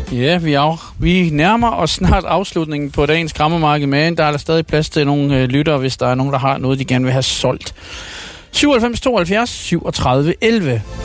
Ja, vi nærmer os snart afslutningen på dagens krammermarked, men der er der stadig plads til nogle lyttere, hvis der er nogen, der har noget, de gerne vil have solgt. 97 72 37 11.